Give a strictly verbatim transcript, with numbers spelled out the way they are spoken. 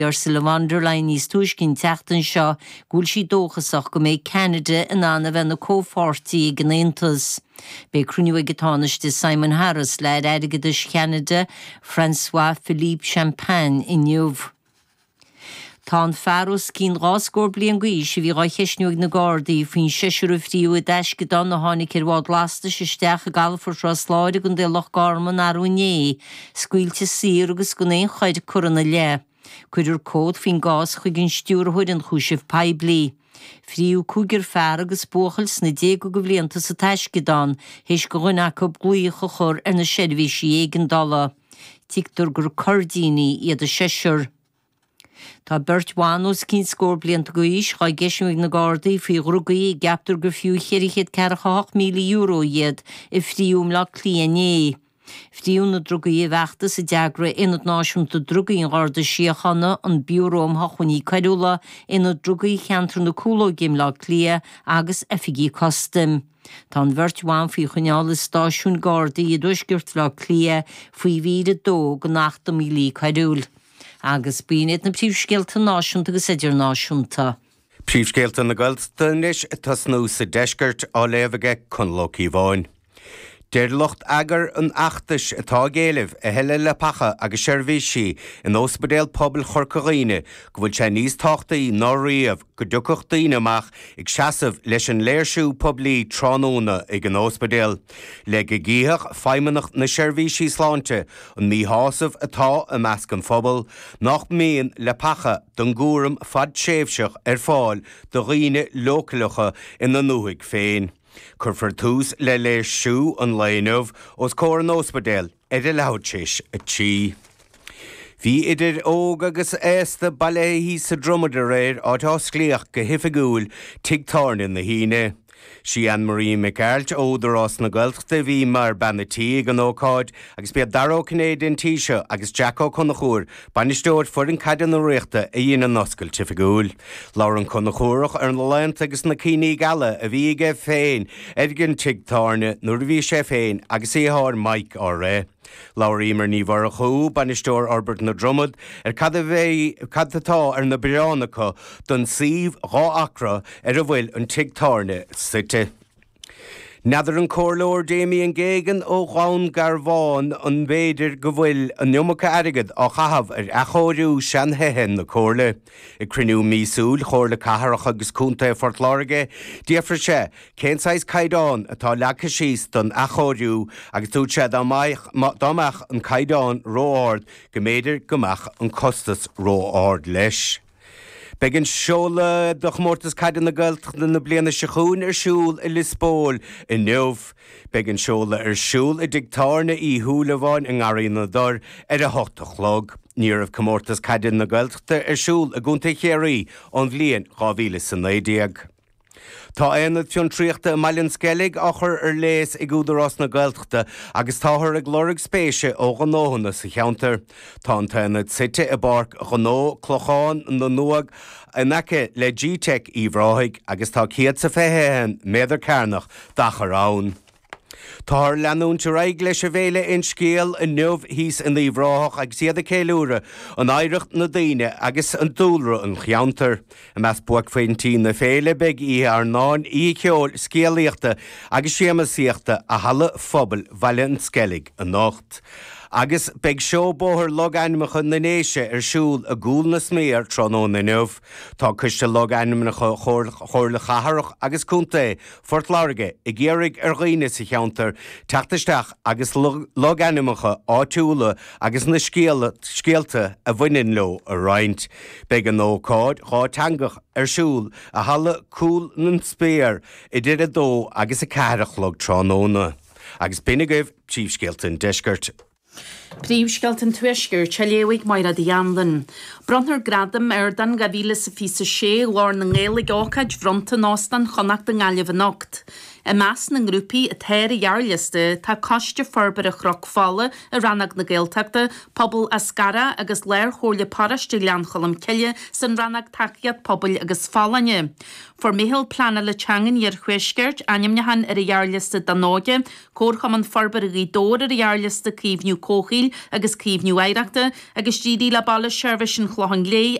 Bear sa le Wanderlein níos túiscin teachtain seo gúil sí dóchasach go méid Canada in anna bheith na cófortaí gnéantas. Bé cruniú ag getáneiste Simon Harris leid aigeis Canada François Philippe Champagne inniuh. Tá an fearras cín ráscór blian gaí si bhí ráithesniúg na Gardaí faoin seisiúr fríú a deisce don na tháinig ar bhád lasta sisteach a galfar rá sláide gon dé lech garman arúné, scuilte sír agus go éon chuid curanna le. Cuidir cód faoin gás chuig an stúrthúid an chúisih pablií. Fríú cúgur fear agus bóchail sna dé go go bblianta sa teisce don, héis go ghine go glúocha chur ar na seirbhí sí éigen dala. Tictar gur cordíní iad a seisiúr. Tá Bert Wanos cín scór blianta go is chá geisiúig na Gardaí faoi rugaí gaptar go fiú cheirichéad cearcha míle euro iad i fríúm le clíané. Fríú na drugaí bheachta sa deagra inad náisiúnta drugaí an Garda siochanna an biúróm hachuní caidúla ina drugaí cheantar na cúlógim le clia agus efigí costum. Tá an Bert Wan faoi chuneála stáisiún Gardaí i dúisgirt le clia faoi víre dó go nachta mílí caidúl. Agus bíad na príomhscéalta náisiúnta agus idir náisiúnta. Príomhscéalta na Gaeltachta níos tá snú sa deisgirt á léimhige chun Lochaí Bháin. Deir lucht agar an achtais atá géalamh a heile le pacha agus seirbhís sí in ospidéal pobl Chorcaghine go bhfuil sé níos táchtaí ná riamh go dúchach daoine amach ag seasamh leis an léirsú poblí tránóna ag an ospidéal. Le go gcíthach feimimeach na seirbhís sí sláinte an míthásamh atá a measc an phobal nach míon le pacha don gúram fad séimseach ar fáil do dhaoine lócalacha in na nuaigh féin. Curfar tús le léir siú an léinmh os cór an ospidéal idir lehaidséis a tí. Bhí idir óg agus éasta baléhí sa dromada réir átá sclíoch go hifigúil tigtarna na híine. Sí Anne-Marie McArt ódarás na Gaeltachta bhí mar banatí an ócáid agus bead daró Canadian tíise agus Jacko Connachúr banistóir fuair an caidan na réachta a dhéanaan noscail tifigúil. Lauren Connachúrach ar na leint agus na cíní gala a bhí ige féin edgin tigtarna nuair bhí sé féin agus éthar Mike á ré. Laura Emer ní bhar a chú banistóir Albert na Drummond ar cad a bheith cadatá ar na Briannacha don síomh rá acra ar a bhfuil an tigtarna site. Neadar an córlóir Damien Gagan ó Ghán Garbháin an bhéidir go bhfuil an neomacha airgid á chahabh ar achóiriú sean heithin na córla. I criniú mísúil chóirla catharach agus cúnta Fort Láirge, díafra sé, cénsáis caidán atá lecha síos don achóiriú agus túd sé dámach an caidán róáard go méidir gomach an costas róáard leis. Begin seola do chmórtas caidan na Gaeltachta na bliana siachún ar siúl i Lisbóil i Neamh. Begin seola ar siúl i digtarna í thuúlaháin in Ngarí na Dor ar a hocht a chlog. Níor of chmórtas caidan na Gaeltachta ar siúl a gúnta chéirí an bhliain dhá mhíle sa naoidéag. Tá éanad fion tríochta Malin Skellig achar ar léas ag údarrás na Gaeltachta agus táthar ag glóraigh spéise ó ghnóhanna sa cheantar. Tá an tainad site i barc ghnó clocháin na nuag a nace le G-Tech í bhráigh agus tá ciad sa fethéhan méidir cairnach dachar ann. Táir leanúnte raig leis a bhéile in scéal in Neamh híos in líomhráthach agus iad a céiliúra an éireacht na daoine agus an dúlra an cheantar. A meas buach faoin tí na féile beag í ar náin í ceol scéalaíochta agus séamasíochta a hala phobal bhaile an Skellig a nacht. Agus beag seo bóthir log animacha na néise ar siúl a gúil na sméar trónó na Neamh. Tá cuiste log animacha chóirla chatharach agus cúnta Fort Láirge i ggéirigh ar ghaoine sa cheantar teachtaisteach agus log animacha áitiúla agus na scéalta a bhainin leo a roinnt. Beag an ócáid chá teangach ar siúl a hala cúil na spéir i dtí a dó agus a cearach log trónóna. Agus binigah príomhscéalta deisgirt. Príomhscéalta tuisgur teléigh mar a dhéanlan. Bronthar gradam ar dan ga bhíle sa físa sé lár na ngéalaigh ácaid bhronta nástan chonacht an gáileh nocht. Y mas na grwpi y ter i iarliste ta coste fforbyr y chroc ffolle y rannag na gaeltagda, pobl asgara agus leir chorle parast i lianchol am cilje sy'n rannag taciad pobl agus fallanye. For mihil plana le changan i'r chwisgert, anam nyahan yr iarliste danoge, cor chom an fforbyr y gydor yr iarliste cifniw cochil agus cifniw eiragda, agus gidi la bala service yn chlohan glei